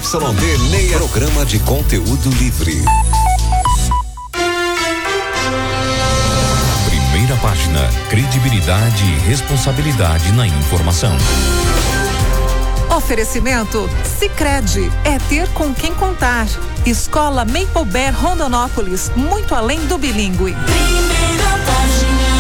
ZYD 6, programa de conteúdo livre. Primeira página, credibilidade e responsabilidade na informação. Oferecimento Sicredi, é ter com quem contar. Escola Maple Bear Rondonópolis, muito além do bilíngue. Primeira página.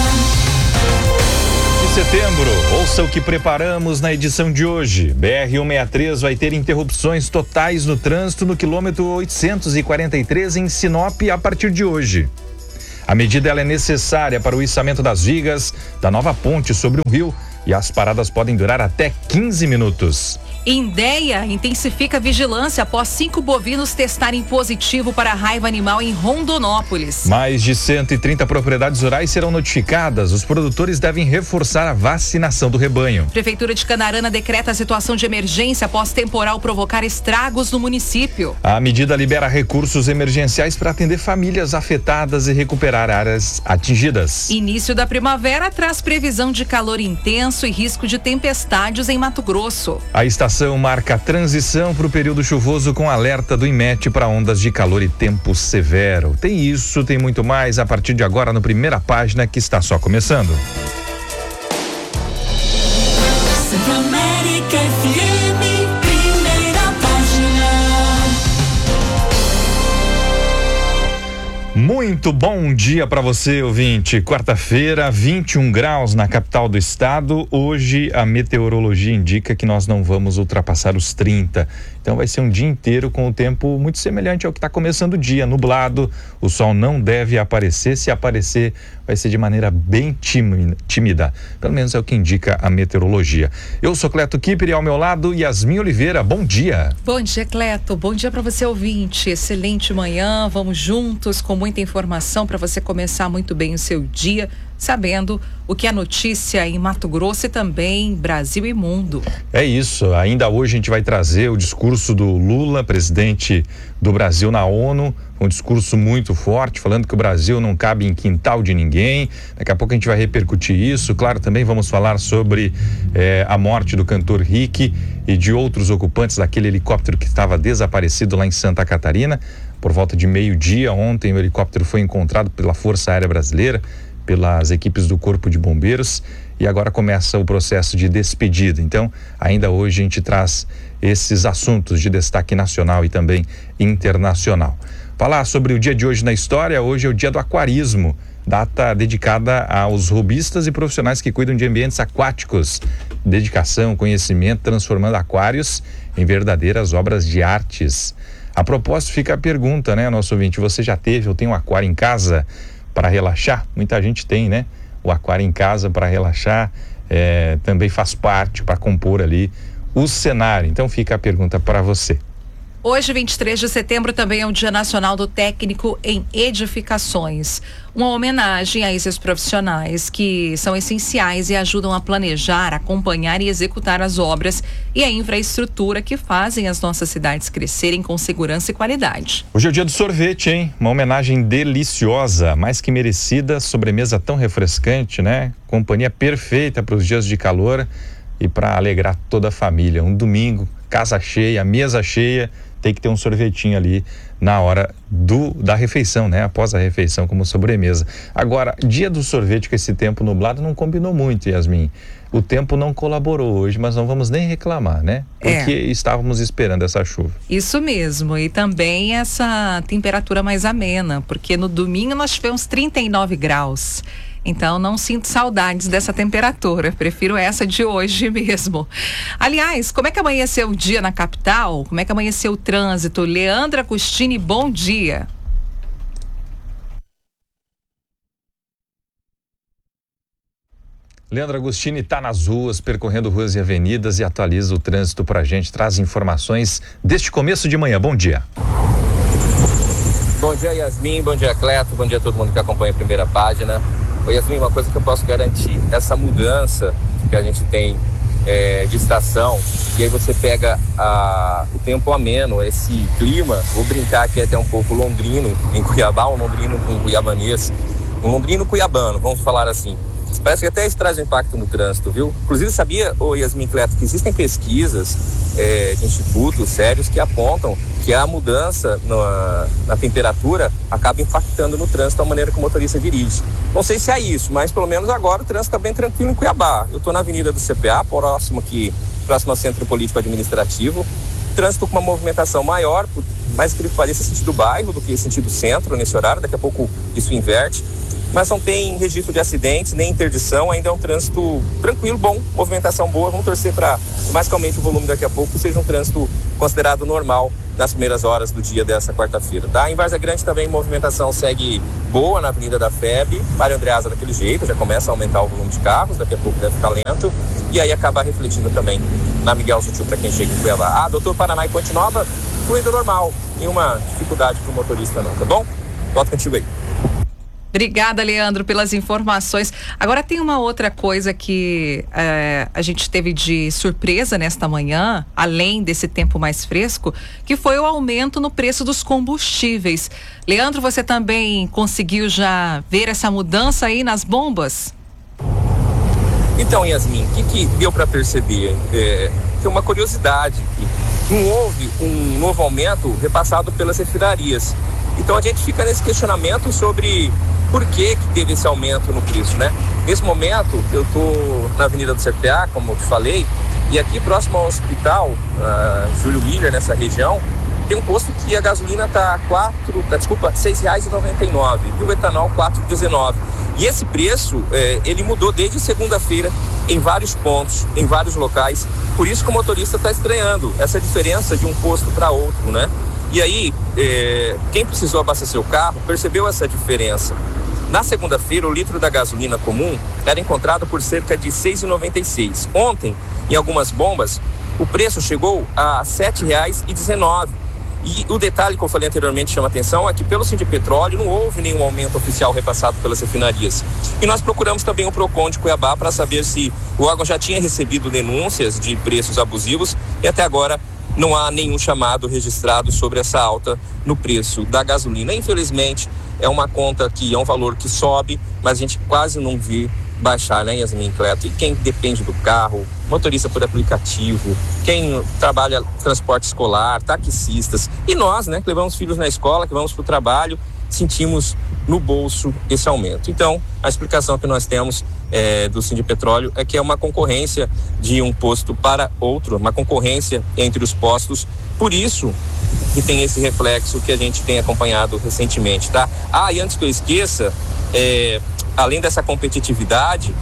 De setembro, ouça o que preparamos na edição de hoje. BR-163 vai ter interrupções totais no trânsito no quilômetro 843 em Sinop a partir de hoje. A medida ela é necessária para o içamento das vigas da nova ponte sobre um rio e as paradas podem durar até 15 minutos. Indéia intensifica a vigilância após 5 bovinos testarem positivo para raiva animal em Rondonópolis. Mais de 130 propriedades rurais serão notificadas. Os produtores devem reforçar a vacinação do rebanho. Prefeitura de Canarana decreta a situação de emergência após temporal provocar estragos no município. A medida libera recursos emergenciais para atender famílias afetadas e recuperar áreas atingidas. Início da primavera traz previsão de calor intenso e risco de tempestades em Mato Grosso. A estação marca a transição para o período chuvoso com alerta do IMET para ondas de calor e tempo severo. Tem isso, tem muito mais a partir de agora no Primeira Página, que está só começando. Centro-América FM, Primeira Página. Muito bom dia para você, ouvinte. Quarta-feira, 21 graus na capital do estado. Hoje a meteorologia indica que nós não vamos ultrapassar os 30. Então vai ser um dia inteiro com o tempo muito semelhante ao que está começando o dia, nublado. O sol não deve aparecer. Se aparecer, vai ser de maneira bem tímida. Pelo menos é o que indica a meteorologia. Eu sou Cleto Kipper e ao meu lado Yasmin Oliveira. Bom dia. Bom dia, Cleto. Bom dia para você, ouvinte. Excelente manhã. Vamos juntos com muita informação para você começar muito bem o seu dia, sabendo o que é notícia em Mato Grosso e também Brasil e mundo. É isso, ainda hoje a gente vai trazer o discurso do Lula, presidente do Brasil na ONU, um discurso muito forte, falando que o Brasil não cabe em quintal de ninguém. Daqui a pouco a gente vai repercutir isso. Claro, também vamos falar sobre a morte do cantor Rick e de outros ocupantes daquele helicóptero que estava desaparecido lá em Santa Catarina. Por volta de meio-dia ontem, o helicóptero foi encontrado pela Força Aérea Brasileira, pelas equipes do Corpo de Bombeiros, e agora começa o processo de despedida. Então, ainda hoje a gente traz esses assuntos de destaque nacional e também internacional. Falar sobre o dia de hoje na história. Hoje é o dia do aquarismo, data dedicada aos hobbyistas e profissionais que cuidam de ambientes aquáticos. Dedicação, conhecimento, transformando aquários em verdadeiras obras de artes. A propósito, fica a pergunta, né, nosso ouvinte, você já teve ou tem um aquário em casa para relaxar? Muita gente tem, né? O aquário em casa para relaxar também faz parte para compor ali o cenário. Então fica a pergunta para você. Hoje, 23 de setembro, também é o Dia Nacional do Técnico em Edificações. Uma homenagem a esses profissionais que são essenciais e ajudam a planejar, acompanhar e executar as obras e a infraestrutura que fazem as nossas cidades crescerem com segurança e qualidade. Hoje é o dia do sorvete, hein? Uma homenagem deliciosa, mais que merecida, sobremesa tão refrescante, né? Companhia perfeita para os dias de calor e para alegrar toda a família. Um domingo, casa cheia, mesa cheia, tem que ter um sorvetinho ali na hora da refeição, né? Após a refeição, como sobremesa. Agora, dia do sorvete com esse tempo nublado não combinou muito, Yasmin. O tempo não colaborou hoje, mas não vamos nem reclamar, né? Porque estávamos esperando essa chuva. Isso mesmo, e também essa temperatura mais amena, porque no domingo nós tivemos 39 graus. Então, não sinto saudades dessa temperatura, prefiro essa de hoje mesmo. Aliás, como é que amanheceu o dia na capital? Como é que amanheceu o trânsito? Leandra Custini, bom dia. Leandra Agostini está nas ruas, percorrendo ruas e avenidas e atualiza o trânsito para a gente, traz informações deste começo de manhã. Bom dia. Bom dia, Yasmin, bom dia, Cleto, bom dia a todo mundo que acompanha a Primeira Página. Oi, Yasmin, uma coisa que eu posso garantir, essa mudança que a gente tem de estação, e aí você pega o tempo ameno, esse clima, vou brincar aqui até um pouco londrino em Cuiabá, um londrino com cuiabanês, um londrino cuiabano, vamos falar assim. Parece que até isso traz um impacto no trânsito, viu? Inclusive, sabia, Yasmin Cleto, que existem pesquisas de institutos sérios que apontam que a mudança na temperatura acaba impactando no trânsito a maneira que o motorista dirige. Não sei se é isso, mas pelo menos agora o trânsito está bem tranquilo em Cuiabá. Eu estou na Avenida do CPA, próximo ao Centro Político Administrativo. Trânsito com uma movimentação maior, mais incrível que pareça, sentido bairro do que sentido centro nesse horário. Daqui a pouco isso inverte. Mas não tem registro de acidentes, nem interdição, ainda é um trânsito tranquilo, bom, movimentação boa. Vamos torcer para, mais que aumente o volume daqui a pouco, seja um trânsito considerado normal nas primeiras horas do dia dessa quarta-feira, tá? Em Várzea Grande também movimentação segue boa na Avenida da FEB, Mário Andreasa daquele jeito, já começa a aumentar o volume de carros, daqui a pouco deve ficar lento, e aí acaba refletindo também na Miguel Sutil para quem chega em Cuiabá. Doutor Paraná e Ponte Nova, fluido normal, nenhuma dificuldade para o motorista não, tá bom? Volto contigo aí. Obrigada, Leandro, pelas informações. Agora tem uma outra coisa que a gente teve de surpresa nesta manhã, além desse tempo mais fresco, que foi o aumento no preço dos combustíveis. Leandro, você também conseguiu já ver essa mudança aí nas bombas? Então, Yasmin, o que deu para perceber? Tem uma curiosidade aqui. Não houve um novo aumento repassado pelas refinarias. Então a gente fica nesse questionamento sobre por que teve esse aumento no preço, né? Nesse momento, eu estou na Avenida do CPA, como eu te falei, e aqui próximo ao hospital, Júlio Miller, nessa região, tem um posto que a gasolina está R$ 6,99 e o etanol R$ 4,19. E esse preço, ele mudou desde segunda-feira em vários pontos, em vários locais. Por isso que o motorista está estranhando essa diferença de um posto para outro, né? E aí, quem precisou abastecer o carro percebeu essa diferença. Na segunda-feira, o litro da gasolina comum era encontrado por cerca de R$ 6,96. Ontem, em algumas bombas, o preço chegou a R$ 7,19. E o detalhe que eu falei anteriormente chama atenção é que pelo Sindipetróleo não houve nenhum aumento oficial repassado pelas refinarias. E nós procuramos também o PROCON de Cuiabá para saber se o órgão já tinha recebido denúncias de preços abusivos e até agora não há nenhum chamado registrado sobre essa alta no preço da gasolina. Infelizmente, é uma conta que é um valor que sobe, mas a gente quase não vê baixar, né, Yasmin Cleto? E quem depende do carro, motorista por aplicativo, quem trabalha transporte escolar, taxistas, e nós, né, que levamos filhos na escola, que vamos para o trabalho, sentimos no bolso esse aumento. Então, a explicação que nós temos do Sindipetróleo é que é uma concorrência de um posto para outro, uma concorrência entre os postos, por isso que tem esse reflexo que a gente tem acompanhado recentemente, tá? E antes que eu esqueça, além dessa competitividade,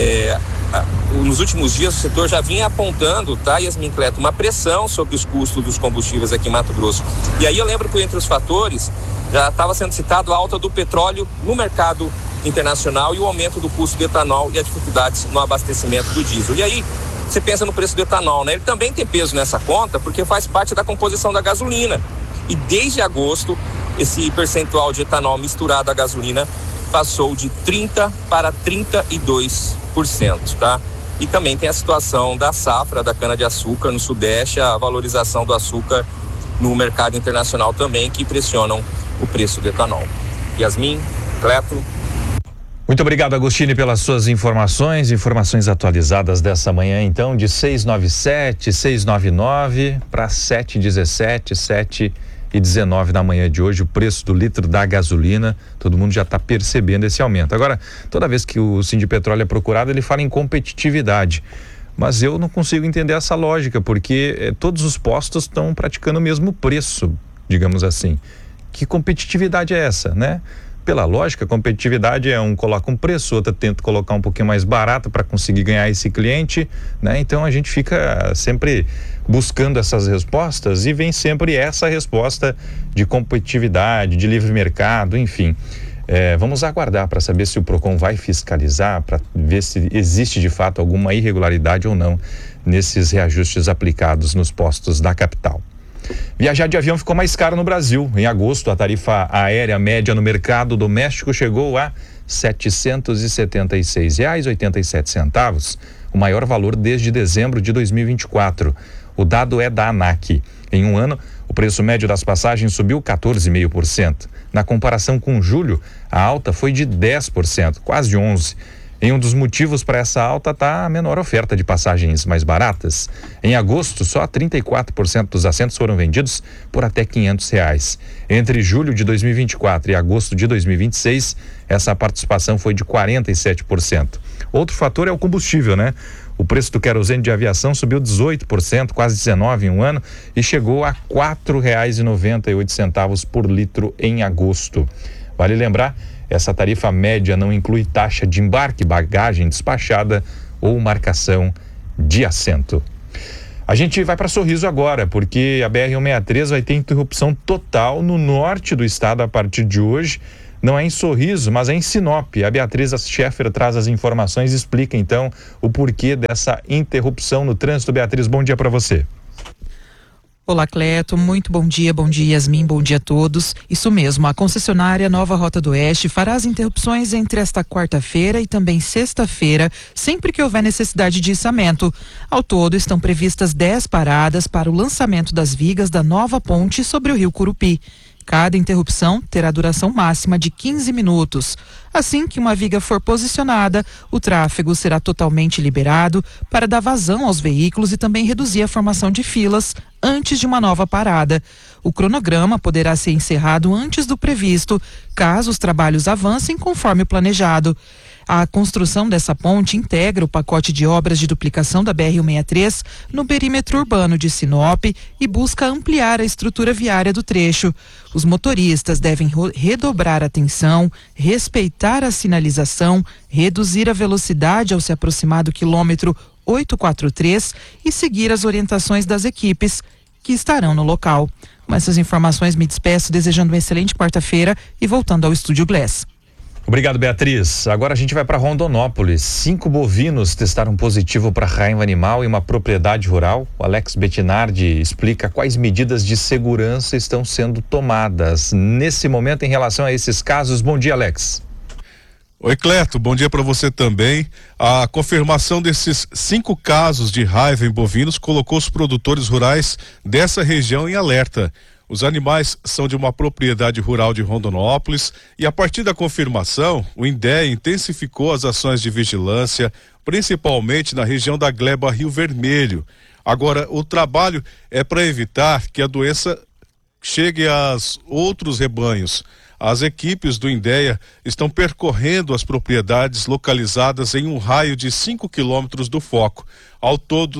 nos últimos dias o setor já vinha apontando, tá, Yasmin Cleto, uma pressão sobre os custos dos combustíveis aqui em Mato Grosso. E aí eu lembro que entre os fatores já estava sendo citado a alta do petróleo no mercado internacional e o aumento do custo do etanol e as dificuldades no abastecimento do diesel. E aí você pensa no preço do etanol, né? Ele também tem peso nessa conta porque faz parte da composição da gasolina. E desde agosto, esse percentual de etanol misturado à gasolina passou de 30% para 32%, tá? E também tem a situação da safra da cana-de-açúcar no Sudeste, a valorização do açúcar no mercado internacional também, que pressionam o preço do etanol. Yasmin, Cleto. Muito obrigado, Agostini, pelas suas informações atualizadas dessa manhã, então, de 6,97, 6,99 para 7,17, 7,19 na manhã de hoje, o preço do litro da gasolina, todo mundo já está percebendo esse aumento. Agora, toda vez que o Sindipetróleo é procurado, ele fala em competitividade, mas eu não consigo entender essa lógica, porque todos os postos estão praticando o mesmo preço, digamos assim. Que competitividade é essa, né? Pela lógica, a competitividade é um coloca um preço, outro tenta colocar um pouquinho mais barato para conseguir ganhar esse cliente, né? Então a gente fica sempre buscando essas respostas e vem sempre essa resposta de competitividade, de livre mercado, enfim. Vamos aguardar para saber se o PROCON vai fiscalizar, para ver se existe de fato alguma irregularidade ou não nesses reajustes aplicados nos postos da capital. Viajar de avião ficou mais caro no Brasil. Em agosto, a tarifa aérea média no mercado doméstico chegou a R$ 776,87, o maior valor desde dezembro de 2024. O dado é da ANAC. Em um ano, o preço médio das passagens subiu 14,5%. Na comparação com julho, a alta foi de 10%, quase 11%. Em um dos motivos para essa alta está a menor oferta de passagens mais baratas. Em agosto, só 34% dos assentos foram vendidos por até R$500. Entre julho de 2024 e agosto de 2026, essa participação foi de 47%. Outro fator é o combustível, né? O preço do querosene de aviação subiu 18%, quase 19% em um ano, e chegou a R$ 4,98 por litro em agosto. Vale lembrar, essa tarifa média não inclui taxa de embarque, bagagem despachada ou marcação de assento. A gente vai para Sorriso agora, porque a BR-163 vai ter interrupção total no norte do estado a partir de hoje. Não é em Sorriso, mas é em Sinop. A Beatriz Scheffer traz as informações e explica então o porquê dessa interrupção no trânsito. Beatriz, bom dia para você. Olá, Cleto, muito bom dia, Yasmin, bom dia a todos. Isso mesmo, a concessionária Nova Rota do Oeste fará as interrupções entre esta quarta-feira e também sexta-feira, sempre que houver necessidade de içamento. Ao todo, estão previstas 10 paradas para o lançamento das vigas da nova ponte sobre o rio Curupi. Cada interrupção terá duração máxima de 15 minutos. Assim que uma viga for posicionada, o tráfego será totalmente liberado para dar vazão aos veículos e também reduzir a formação de filas antes de uma nova parada. O cronograma poderá ser encerrado antes do previsto, caso os trabalhos avancem conforme o planejado. A construção dessa ponte integra o pacote de obras de duplicação da BR-163 no perímetro urbano de Sinop e busca ampliar a estrutura viária do trecho. Os motoristas devem redobrar a atenção, respeitar a sinalização, reduzir a velocidade ao se aproximar do quilômetro 843 e seguir as orientações das equipes que estarão no local. Com essas informações, me despeço desejando uma excelente quarta-feira e voltando ao Estúdio Glass. Obrigado, Beatriz. Agora a gente vai para Rondonópolis. 5 bovinos testaram positivo para raiva animal em uma propriedade rural. O Alex Bettinardi explica quais medidas de segurança estão sendo tomadas nesse momento em relação a esses casos. Bom dia, Alex. Oi, Cleto, bom dia para você também. A confirmação desses 5 casos de raiva em bovinos colocou os produtores rurais dessa região em alerta. Os animais são de uma propriedade rural de Rondonópolis e a partir da confirmação, o INDEA intensificou as ações de vigilância, principalmente na região da gleba Rio Vermelho. Agora, o trabalho é para evitar que a doença chegue aos outros rebanhos. As equipes do INDEA estão percorrendo as propriedades localizadas em um raio de 5 quilômetros do foco. Ao todo,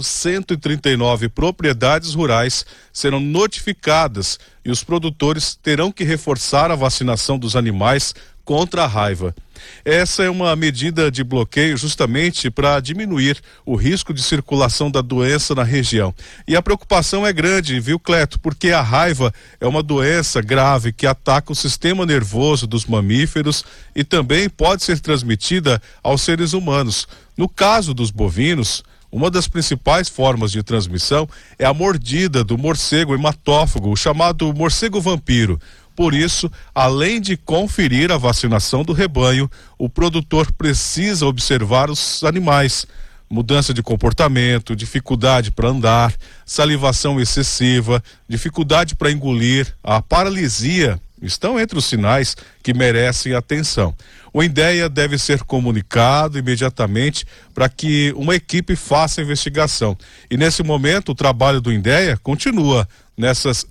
139 propriedades rurais serão notificadas e os produtores terão que reforçar a vacinação dos animais contra a raiva. Essa é uma medida de bloqueio justamente para diminuir o risco de circulação da doença na região. E a preocupação é grande, viu, Cleto? Porque a raiva é uma doença grave que ataca o sistema nervoso dos mamíferos e também pode ser transmitida aos seres humanos. No caso dos bovinos, uma das principais formas de transmissão é a mordida do morcego hematófago, o chamado morcego vampiro. Por isso, além de conferir a vacinação do rebanho, o produtor precisa observar os animais. Mudança de comportamento, dificuldade para andar, salivação excessiva, dificuldade para engolir, a paralisia estão entre os sinais que merecem atenção. O INDEA deve ser comunicado imediatamente para que uma equipe faça a investigação. E nesse momento o trabalho do INDEA continua nessas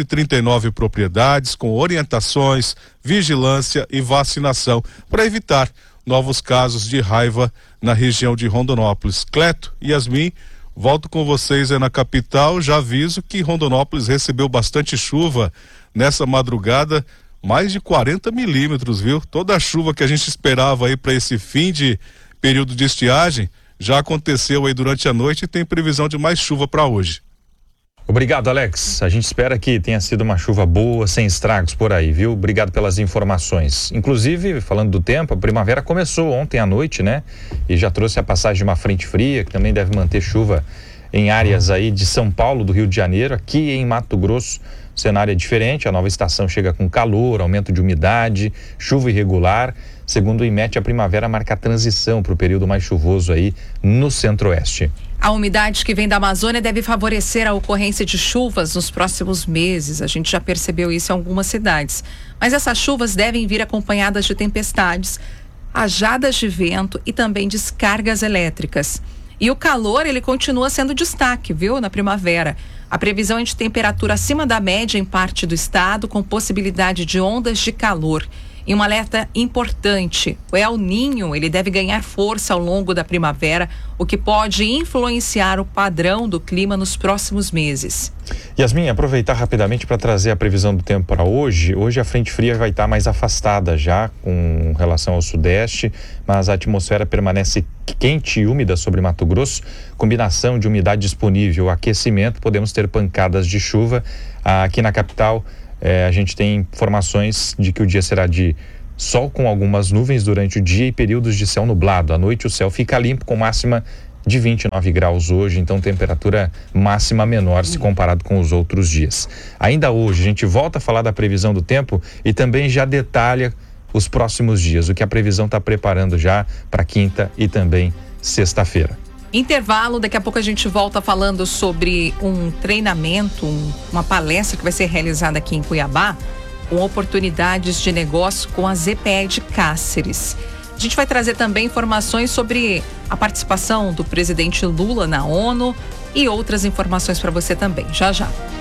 139 propriedades com orientações, vigilância e vacinação para evitar novos casos de raiva na região de Rondonópolis. Cleto, Yasmin, volto com vocês na capital. Já aviso que Rondonópolis recebeu bastante chuva nessa madrugada, mais de 40 milímetros, viu? Toda a chuva que a gente esperava aí para esse fim de período de estiagem já aconteceu aí durante a noite e tem previsão de mais chuva para hoje. Obrigado, Alex. A gente espera que tenha sido uma chuva boa, sem estragos por aí, viu? Obrigado pelas informações. Inclusive, falando do tempo, a primavera começou ontem à noite, né? E já trouxe a passagem de uma frente fria, que também deve manter chuva em áreas aí de São Paulo, do Rio de Janeiro. Aqui em Mato Grosso, o cenário é diferente. A nova estação chega com calor, aumento de umidade, chuva irregular. Segundo o IMET, a primavera marca a transição para o período mais chuvoso aí no centro-oeste. A umidade que vem da Amazônia deve favorecer a ocorrência de chuvas nos próximos meses. A gente já percebeu isso em algumas cidades. Mas essas chuvas devem vir acompanhadas de tempestades, rajadas de vento e também descargas elétricas. E o calor, ele continua sendo destaque, viu, na primavera. A previsão é de temperatura acima da média em parte do estado, com possibilidade de ondas de calor. E um alerta importante, o El Niño, ele deve ganhar força ao longo da primavera, o que pode influenciar o padrão do clima nos próximos meses. Yasmin, aproveitar rapidamente para trazer a previsão do tempo para hoje. Hoje a frente fria vai estar mais afastada já com relação ao sudeste, mas a atmosfera permanece quente e úmida sobre Mato Grosso. Combinação de umidade disponível, aquecimento, podemos ter pancadas de chuva. Aqui na capital, a gente tem informações de que o dia será de sol com algumas nuvens durante o dia e períodos de céu nublado. À noite o céu fica limpo com máxima de 29 graus hoje, então temperatura máxima menor se comparado com os outros dias. Ainda hoje a gente volta a falar da previsão do tempo e também já detalha os próximos dias, o que a previsão está preparando já para quinta e também sexta-feira. Intervalo, daqui a pouco a gente volta falando sobre um treinamento, uma palestra que vai ser realizada aqui em Cuiabá, com oportunidades de negócio com a ZPE de Cáceres. A gente vai trazer também informações sobre a participação do presidente Lula na ONU e outras informações para você também, já já.